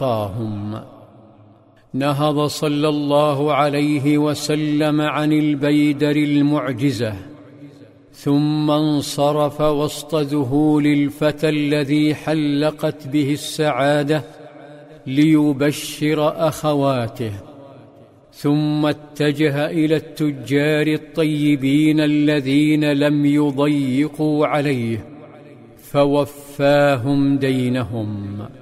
نهض صلى الله عليه وسلم عن البيدر المعجزة، ثم انصرف وسط ذهول الفتى الذي حلقت به السعادة ليبشر أخواته، ثم اتجه إلى التجار الطيبين الذين لم يضيقوا عليه فوفاهم دينهم.